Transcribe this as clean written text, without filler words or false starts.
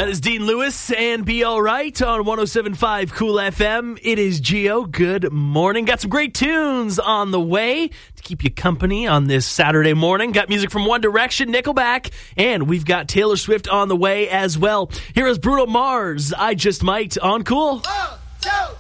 That is Dean Lewis and Be All Right on 107.5 Cool FM. It is Gio. Good morning. Got some great tunes on the way to keep you company on this Saturday morning. Got music from One Direction, Nickelback, and we've got Taylor Swift on the way as well. Here is Bruno Mars, I Just Might on Cool. 1, 2,